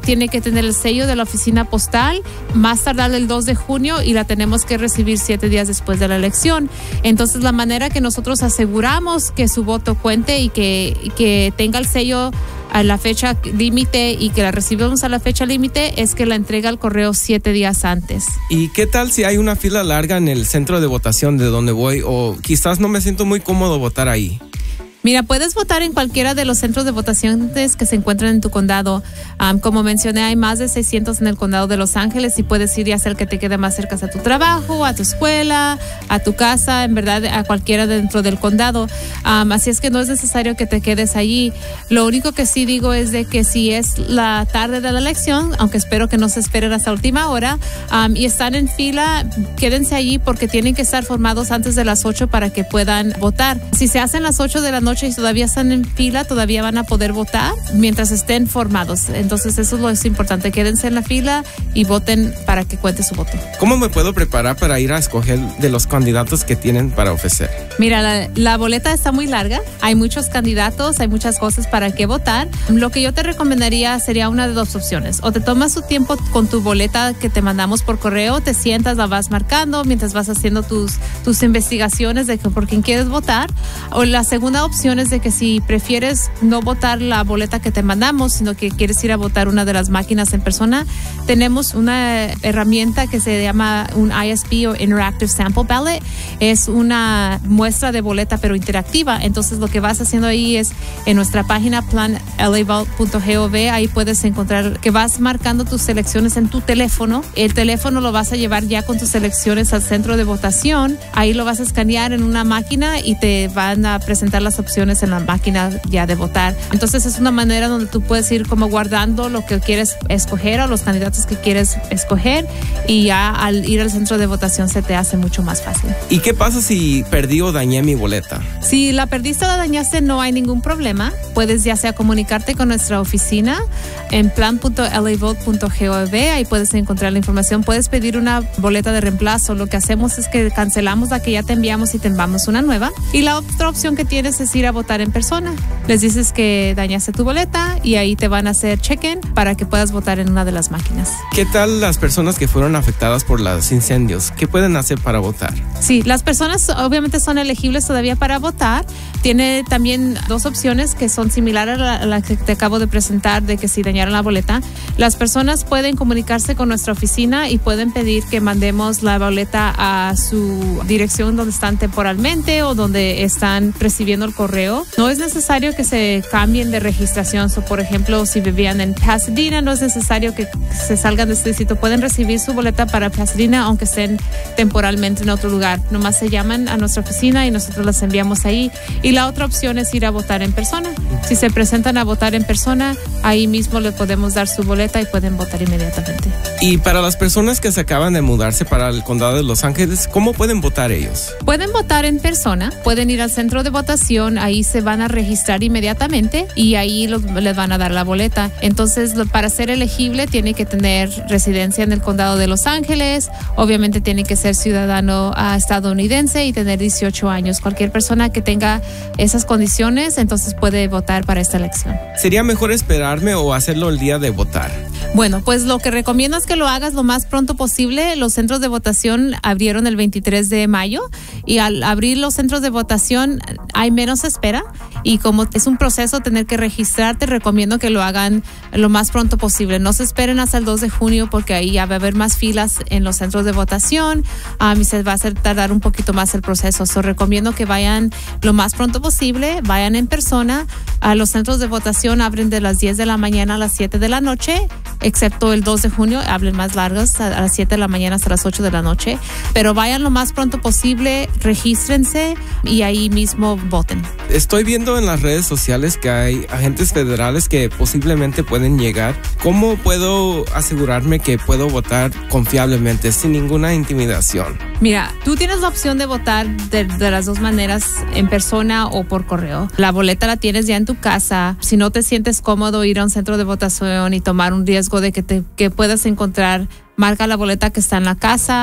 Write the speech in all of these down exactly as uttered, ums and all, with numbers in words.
tiene que tener el sello de la oficina postal, más tardar el dos de junio, y la tenemos que recibir siete días después de la elección. Entonces, la manera que nosotros aseguramos que su voto cuente y que, que tenga el sello a la fecha límite y que la recibimos a la fecha límite es que la entrega al correo siete días antes. ¿Y qué tal si hay una fila larga en el centro de votación de donde voy, o quizás no me siento muy cómodo votar ahí? Mira, puedes votar en cualquiera de los centros de votaciones que se encuentran en tu condado. Um, como mencioné, hay más de seiscientos en el condado de Los Ángeles y puedes ir y hacer que te quede más cerca a tu trabajo, a tu escuela, a tu casa, en verdad, a cualquiera dentro del condado. Um, así es que no es necesario que te quedes allí. Lo único que sí digo es de que si es la tarde de la elección, aunque espero que no se esperen hasta última hora, um, y están en fila, quédense allí porque tienen que estar formados antes de las ocho para que puedan votar. Si se hacen las ocho de la noche y todavía están en fila, todavía van a poder votar mientras estén formados. Entonces eso es lo es importante, quédense en la fila y voten para que cuente su voto. ¿Cómo me puedo preparar para ir a escoger de los candidatos que tienen para ofrecer? Mira, la, la boleta está muy larga, hay muchos candidatos, hay muchas cosas para que votar. Lo que yo te recomendaría sería una de dos opciones: o te tomas tu tiempo con tu boleta que te mandamos por correo, te sientas, la vas marcando mientras vas haciendo tus, tus investigaciones de que por quién quieres votar, o la segunda opción es de que si prefieres no votar la boleta que te mandamos, sino que quieres ir a votar una de las máquinas en persona, tenemos una herramienta que se llama un I S B o Interactive Sample Ballot. Es una muestra de boleta pero interactiva. Entonces lo que vas haciendo ahí es en nuestra página plan L A vote punto gov, ahí puedes encontrar que vas marcando tus selecciones en tu teléfono. El teléfono lo vas a llevar ya con tus selecciones al centro de votación. Ahí lo vas a escanear en una máquina y te van a presentar las opciones en la máquina ya de votar. Entonces es una manera donde tú puedes ir como guardando lo que quieres escoger o los candidatos que quieres escoger, y ya al ir al centro de votación se te hace mucho más fácil. ¿Y qué pasa si perdí o dañé mi boleta? Si la perdiste o la dañaste, no hay ningún problema. Puedes ya sea comunicarte con nuestra oficina en plan punto L A vote punto gov, ahí puedes encontrar la información. Puedes pedir una boleta de reemplazo. Lo que hacemos es que cancelamos la que ya te enviamos y te enviamos una nueva. Y la otra opción que tienes es ir a votar en persona. Les dices que dañaste tu boleta y ahí te van a hacer check-in para que puedas votar en una de las máquinas. ¿Qué tal las personas que fueron afectadas por los incendios? ¿Qué pueden hacer para votar? Sí, las personas obviamente son elegibles todavía para votar. Tiene también dos opciones que son similares a la, a la que te acabo de presentar, de que si dañaron la boleta, las personas pueden comunicarse con nuestra oficina y pueden pedir que mandemos la boleta a su dirección donde están temporalmente o donde están recibiendo el correo. No es necesario que se cambien de registración. So, por ejemplo, si vivían en Pasadena, no es necesario que se salgan de este sitio. Pueden recibir su boleta para Pasadena aunque estén temporalmente en otro lugar. Nomás se llaman a nuestra oficina y nosotros las enviamos ahí. Y la otra opción es ir a votar en persona. Si se presentan a votar en persona, ahí mismo le podemos dar su boleta y pueden votar inmediatamente. Y para las personas que se acaban de mudarse para el condado de Los Ángeles, ¿cómo pueden votar ellos? Pueden votar en persona, pueden ir al centro de votación, ahí se van a registrar inmediatamente y ahí lo, les van a dar la boleta. Entonces, lo, para ser elegible tiene que tener residencia en el condado de Los Ángeles, obviamente tiene que ser ciudadano uh, estadounidense y tener dieciocho años. Cualquier persona que tenga esas condiciones, entonces puede votar para esta elección. ¿Sería mejor esperarme o hacerlo el día de votar? Bueno, pues lo que recomiendo es que lo hagas lo más pronto posible. Los centros de votación abrieron el veintitrés de mayo y al abrir los centros de votación hay menos espera, y como es un proceso tener que registrarte, recomiendo que lo hagan lo más pronto posible. No se esperen hasta el dos de junio porque ahí ya va a haber más filas en los centros de votación um, y se va a hacer tardar un poquito más el proceso. So, recomiendo que vayan lo más pronto posible, vayan en persona. Uh, los centros de votación abren de las diez de la mañana a las siete de la noche, excepto el dos de junio, abren más largos a las siete de la mañana hasta las ocho de la noche. Pero vayan lo más pronto posible, regístrense y ahí mismo voten. Estoy viendo en las redes sociales que hay agentes federales que posiblemente pueden llegar. ¿Cómo puedo asegurarme que puedo votar confiablemente, sin ninguna intimidación? Mira, tú tienes la opción de votar de, de las dos maneras, en persona o por correo. La boleta la tienes ya en tu casa. Si no te sientes cómodo ir a un centro de votación y tomar un riesgo de que, te, que puedas encontrar, marca la boleta que está en la casa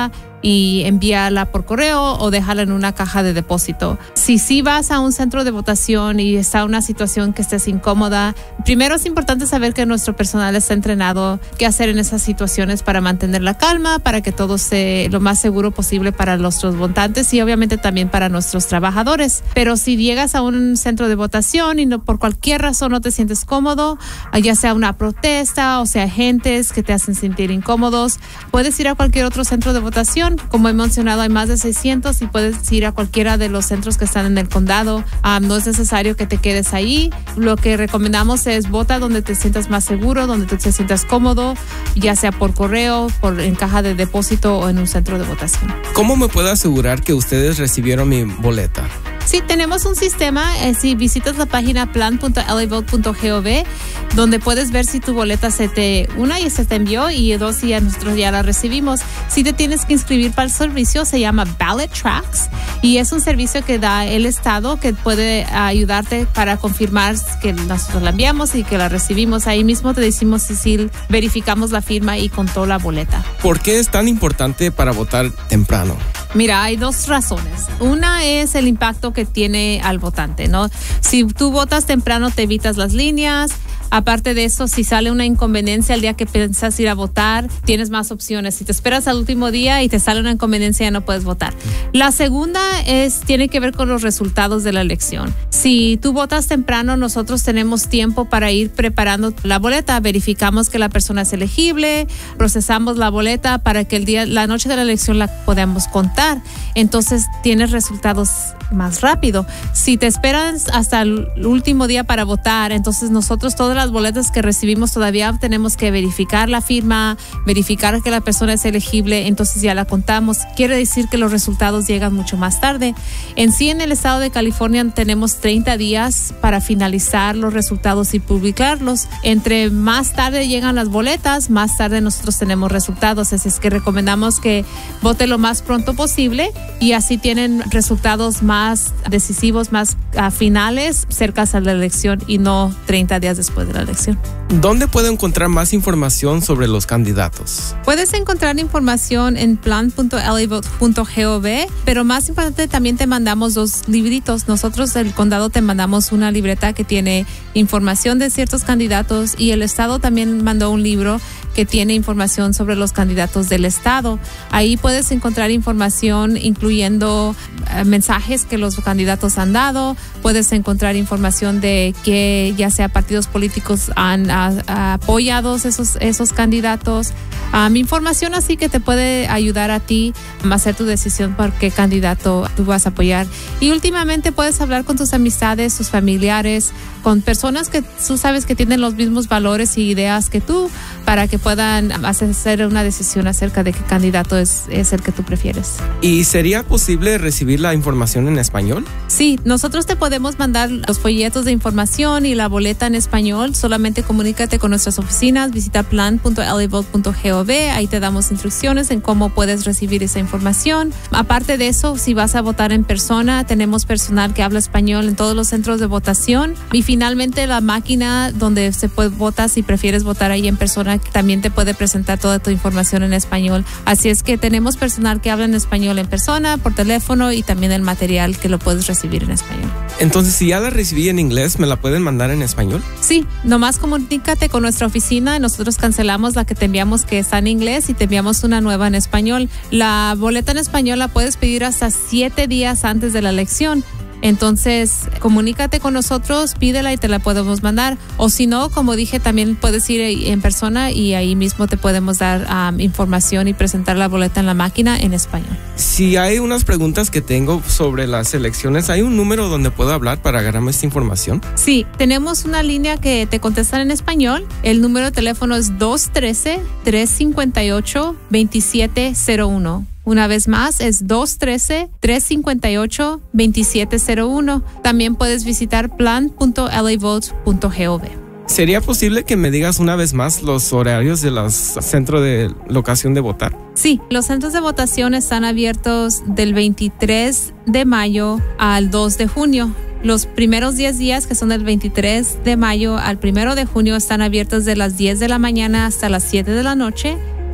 y envíala por correo o déjala en una caja de depósito. Si sí vas a un centro de votación y está una situación que estés incómoda, primero es importante saber que nuestro personal está entrenado qué hacer en esas situaciones para mantener la calma, para que todo sea lo más seguro posible para nuestros votantes y obviamente también para nuestros trabajadores. Pero si llegas a un centro de votación y no, por cualquier razón no te sientes cómodo, ya sea una protesta o sea agentes que te hacen sentir incómodos, puedes ir a cualquier otro centro de votación. Como he mencionado, hay más de seiscientos y puedes ir a cualquiera de los centros que están en el condado. Um, no es necesario que te quedes ahí. Lo que recomendamos es vota donde te sientas más seguro, donde te sientas cómodo, ya sea por correo, por en caja de depósito o en un centro de votación. ¿Cómo me puedo asegurar que ustedes recibieron mi boleta? Sí, tenemos un sistema, eh, si visitas la página plan punto l a vote punto gov, donde puedes ver si tu boleta se te, una, y se te envió, y dos, si ya nosotros ya la recibimos. Si te tienes que inscribir para el servicio, se llama Ballot Tracks, y es un servicio que da el Estado que puede ayudarte para confirmar que nosotros la enviamos y que la recibimos. Ahí mismo te decimos si, si verificamos la firma y contó la boleta. ¿Por qué es tan importante para votar temprano? Mira, hay dos razones. Una es el impacto que tiene al votante, ¿no? Si tú votas temprano, te evitas las líneas. Aparte de eso, si sale una inconveniencia el día que piensas ir a votar, tienes más opciones. Si te esperas al último día y te sale una inconveniencia, ya no puedes votar. La segunda es, tiene que ver con los resultados de la elección. Si tú votas temprano, nosotros tenemos tiempo para ir preparando la boleta. Verificamos que la persona es elegible, procesamos la boleta para que el día, la noche de la elección la podamos contar. Entonces, tienes resultados más rápido. Si te esperas hasta el último día para votar, entonces nosotros todas las boletas que recibimos todavía tenemos que verificar la firma, verificar que la persona es elegible, entonces ya la contamos. Quiere decir que los resultados llegan mucho más tarde. En sí, en el estado de California tenemos treinta días para finalizar los resultados y publicarlos. Entre más tarde llegan las boletas, más tarde nosotros tenemos resultados. Así es que recomendamos que vote lo más pronto posible y así tienen resultados más decisivos, más uh, finales cerca a la elección y no treinta días después de la elección. ¿Dónde puedo encontrar más información sobre los candidatos? Puedes encontrar información en plan punto l a vote punto gov, pero más importante, también te mandamos dos libritos. Nosotros del condado te mandamos una libreta que tiene información de ciertos candidatos y el estado también mandó un libro que tiene información sobre los candidatos del estado. Ahí puedes encontrar información incluyendo uh, mensajes que los candidatos han dado. Puedes encontrar información de que ya sea partidos políticos han a, a apoyado esos, esos candidatos. Um, información así que te puede ayudar a ti a hacer tu decisión por qué candidato tú vas a apoyar. Y últimamente puedes hablar con tus amistades, tus familiares, con personas que tú sabes que tienen los mismos valores y ideas que tú, para que puedan hacer una decisión acerca de qué candidato es, es el que tú prefieres. ¿Y sería posible recibir la información en español? Sí, nosotros te podemos mandar los folletos de información y la boleta en español. Solamente comunícate con nuestras oficinas, visita plan punto l a vote punto gov, ahí te damos instrucciones en cómo puedes recibir esa información. Aparte de eso, si vas a votar en persona, tenemos personal que habla español en todos los centros de votación. Y finalmente la máquina donde se puede votar, si prefieres votar ahí en persona, también te puede presentar toda tu información en español. Así es que tenemos personal que habla en español en persona, por teléfono y también el material que lo puedes recibir en español. Entonces, si ya la recibí en inglés, ¿me la pueden mandar en español? Sí, nomás comunícate con nuestra oficina. Nosotros cancelamos la que te enviamos que está en inglés y te enviamos una nueva en español. La boleta en español la puedes pedir hasta siete días antes de la elección. Entonces, comunícate con nosotros, pídela y te la podemos mandar. O si no, como dije, también puedes ir en persona y ahí mismo te podemos dar um, información y presentar la boleta en la máquina en español. Si hay unas preguntas que tengo sobre las elecciones, ¿hay un número donde puedo hablar para agarrarme esta información? Sí, tenemos una línea que te contestan en español. El número de teléfono es dos uno tres, tres cinco ocho, dos siete cero uno. Una vez más, es dos uno tres, tres cinco ocho, dos siete cero uno. También puedes visitar plan punto l a vote punto gov. ¿Sería posible que me digas una vez más los horarios de los centros de locación de votar? Sí, los centros de votación están abiertos del veintitrés de mayo al dos de junio. Los primeros diez días, que son del veintitrés de mayo al primero de junio, están abiertos de las diez de la mañana hasta las siete de la noche.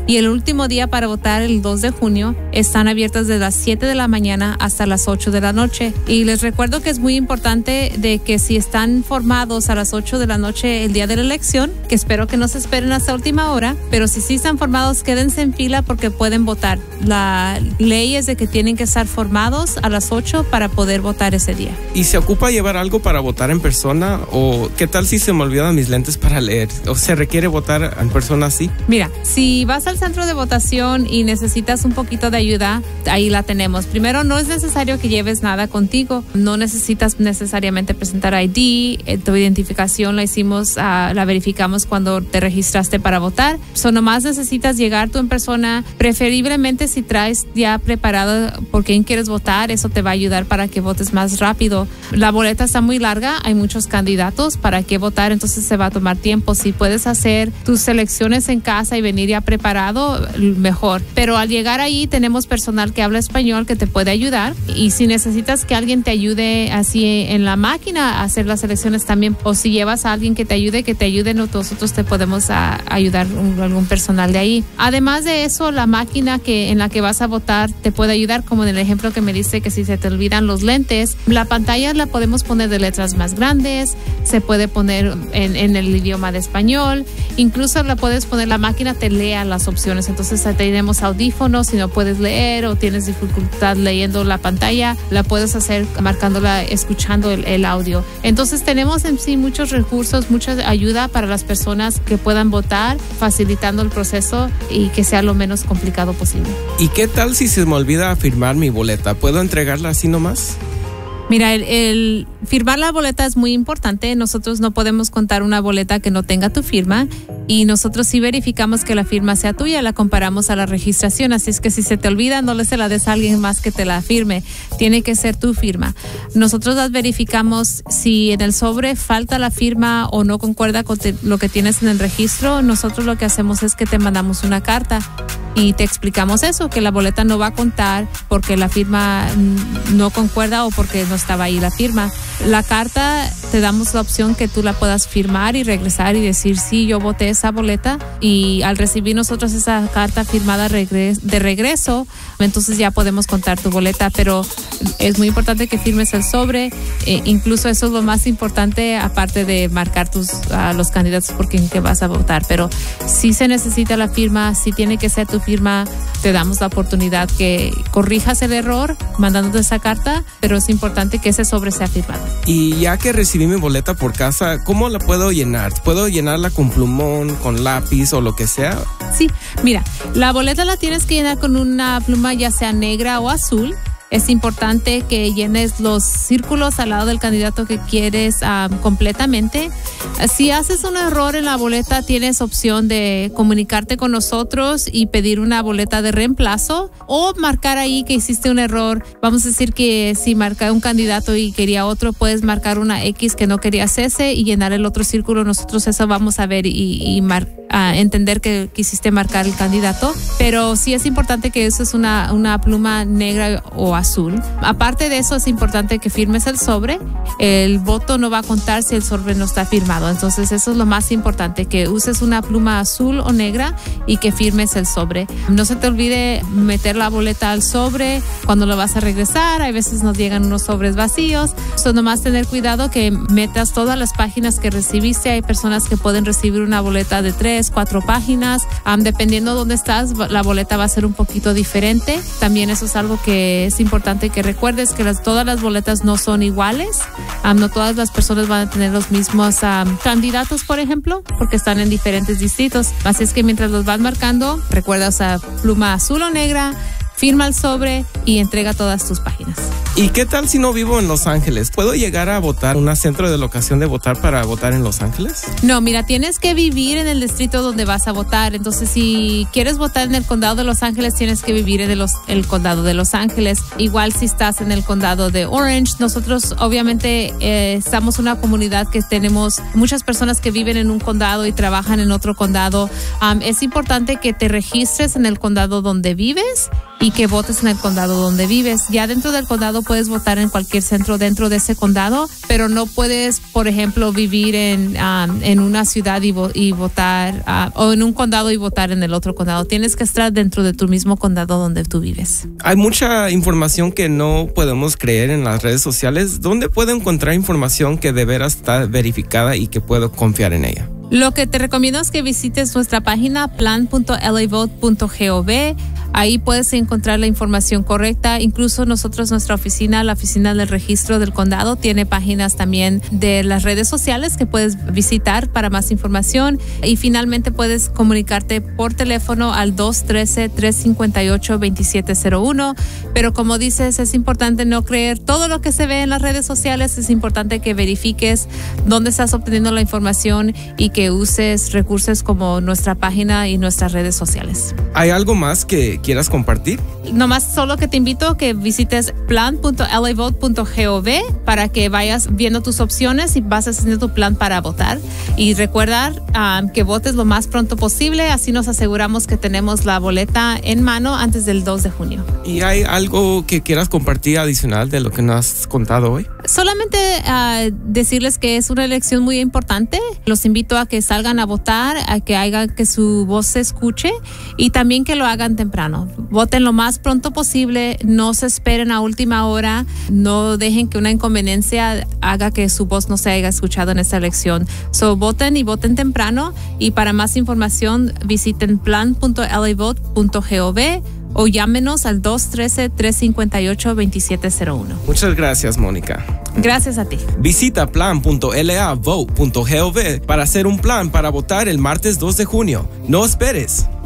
Y el último día para votar, el dos de junio, están abiertas desde las siete de la mañana hasta las ocho de la noche. Y les recuerdo que es muy importante de que si están formados a las ocho de la noche el día de la elección, que espero que no se esperen hasta última hora, pero si sí están formados, quédense en fila porque pueden votar. La ley es de que tienen que estar formados a las ocho para poder votar ese día. ¿Y se ocupa llevar algo para votar en persona? ¿O qué tal si se me olvidan mis lentes para leer? ¿O se requiere votar en persona así? Mira, si vas al centro de votación y necesitas un poquito de ayuda, ahí la tenemos. Primero, no es necesario que lleves nada contigo. No necesitas necesariamente presentar I D. Tu identificación la hicimos, uh, la verificamos cuando te registraste para votar. So, nomás necesitas llegar tú en persona. Preferiblemente si traes ya preparado por quién quieres votar, eso te va a ayudar para que votes más rápido. La boleta está muy larga, hay muchos candidatos para qué votar, entonces se va a tomar tiempo. Si puedes hacer tus selecciones en casa y venir ya preparado, mejor. Pero al llegar ahí tenemos personal que habla español que te puede ayudar, y si necesitas que alguien te ayude así en la máquina a hacer las selecciones también, o si llevas a alguien que te ayude, que te ayude, nosotros te podemos a, ayudar un, algún personal de ahí. Además de eso, la máquina que en la que vas a votar te puede ayudar, como en el ejemplo que me dice que si se te olvidan los lentes, la pantalla la podemos poner de letras más grandes, se puede poner en, en el idioma de español, incluso la puedes poner, la máquina te lea las opciones, entonces tenemos audífonos, si no puedes leer o tienes dificultad leyendo la pantalla, la puedes hacer marcándola, escuchando el, el audio. Entonces tenemos en sí muchos recursos, mucha ayuda para las personas que puedan votar, facilitando el proceso y que sea lo menos complicado posible. ¿Y qué tal si se me olvida firmar mi boleta? ¿Puedo entregarla así nomás? Mira, el, el firmar la boleta es muy importante. Nosotros no podemos contar una boleta que no tenga tu firma, y nosotros sí verificamos que la firma sea tuya, la comparamos a la registración, así es que si se te olvida, no le se la des a alguien más que te la firme, tiene que ser tu firma. Nosotros las verificamos, si en el sobre falta la firma o no concuerda con te, lo que tienes en el registro, nosotros lo que hacemos es que te mandamos una carta y te explicamos eso, que la boleta no va a contar porque la firma no concuerda o porque no estaba ahí la firma. La carta, te damos la opción que tú la puedas firmar y regresar y decir, sí, yo voté esa boleta, y al recibir nosotros esa carta firmada de regreso, entonces ya podemos contar tu boleta, pero es muy importante que firmes el sobre, eh, incluso eso es lo más importante, aparte de marcar tus, uh, los candidatos por quien que vas a votar, pero si se necesita la firma, si tiene que ser tu firma, te damos la oportunidad que corrijas el error mandándote esa carta, pero es importante que ese sobre sea firmado. Y ya que recibí mi boleta por casa, ¿cómo la puedo llenar? ¿Puedo llenarla con plumón, con lápiz o lo que sea? Sí, mira, la boleta la tienes que llenar con una pluma ya sea negra o azul. Es importante que llenes los círculos al lado del candidato que quieres um, completamente. Si haces un error en la boleta, tienes opción de comunicarte con nosotros y pedir una boleta de reemplazo, o marcar ahí que hiciste un error. Vamos a decir que si marca un candidato y quería otro, puedes marcar una X que no querías ese y llenar el otro círculo. Nosotros eso vamos a ver y, y mar, a entender que quisiste marcar el candidato. Pero sí es importante que eso es una, una pluma negra o azul. Aparte de eso, es importante que firmes el sobre. El voto no va a contar si el sobre no está firmado. Entonces eso es lo más importante, que uses una pluma azul o negra y que firmes el sobre. No se te olvide meter la boleta al sobre cuando lo vas a regresar. Hay veces nos llegan unos sobres vacíos. So, nomás tener cuidado que metas todas las páginas que recibiste. Hay personas que pueden recibir una boleta de tres, cuatro páginas. Um, dependiendo de dónde estás, la boleta va a ser un poquito diferente. También eso es algo que es importante que recuerdes, que las, todas las boletas no son iguales. Um, no todas las personas van a tener los mismos um, candidatos, por ejemplo, porque están en diferentes distritos. Así es que mientras los vas marcando, recuerda usar pluma azul o negra, firma el sobre y entrega todas tus páginas. ¿Y qué tal si no vivo en Los Ángeles? ¿Puedo llegar a votar un centro de locación de votar para votar en Los Ángeles? No, mira, tienes que vivir en el distrito donde vas a votar. Entonces, si quieres votar en el condado de Los Ángeles, tienes que vivir en el, el condado de Los Ángeles. Igual si estás en el condado de Orange. Nosotros, obviamente, eh, estamos una comunidad que tenemos muchas personas que viven en un condado y trabajan en otro condado. Um, es importante que te registres en el condado donde vives y que votes en el condado donde vives. Ya dentro del condado puedes votar en cualquier centro dentro de ese condado, pero no puedes, por ejemplo, vivir en, um, en una ciudad y, vo y votar, uh, o en un condado y votar en el otro condado. Tienes que estar dentro de tu mismo condado donde tú vives. Hay mucha información que no podemos creer en las redes sociales. ¿Dónde puedo encontrar información que de veras está verificada y que puedo confiar en ella? Lo que te recomiendo es que visites nuestra página plan punto l a vote punto gov. Ahí puedes encontrar la información correcta. Incluso nosotros, nuestra oficina, la oficina del registro del condado, tiene páginas también de las redes sociales que puedes visitar para más información. Y finalmente puedes comunicarte por teléfono al dos uno tres, tres cinco ocho, dos siete cero uno. Pero como dices, es importante no creer todo lo que se ve en las redes sociales. Es importante que verifiques dónde estás obteniendo la información y que uses recursos como nuestra página y nuestras redes sociales. ¿Hay algo más que quieras compartir? Nomás solo que te invito a que visites plan punto l a vote punto gov para que vayas viendo tus opciones y vas haciendo tu plan para votar. Y recuerda um, que votes lo más pronto posible, así nos aseguramos que tenemos la boleta en mano antes del dos de junio. ¿Y hay algo que quieras compartir adicional de lo que nos has contado hoy? Solamente uh, decirles que es una elección muy importante. Los invito a que salgan a votar, a que hagan que su voz se escuche y también que lo hagan temprano. Voten lo más pronto posible, no se esperen a última hora, no dejen que una inconveniencia haga que su voz no se haya escuchado en esta elección. So, voten y voten temprano, y para más información visiten plan punto l a vote punto gov o llámenos al dos uno tres, tres cinco ocho, dos siete cero uno. Muchas gracias, Mónica. Gracias a ti. Visita plan punto l a vote punto gov para hacer un plan para votar el martes dos de junio. No esperes.